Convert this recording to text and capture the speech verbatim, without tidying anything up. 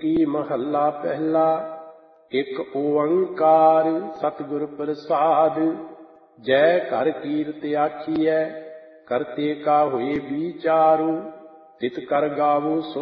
ਕੀਤੀ ਮਹੱਲਾ ਪਹਿਲਾ। ਇੱਕ ਓੰਕਾਰ ਸਤਿਗੁਰ ਪ੍ਰਸਾਦਿ। ਜੈ ਘਰ ਕੀਰਤ ਆਖੀਐ ਕਰਤੇ ਕਾ ਹੋਏ ਵਿਚਾਰੂ। ਤਿਤ ਕਰ ਗਾਵੋ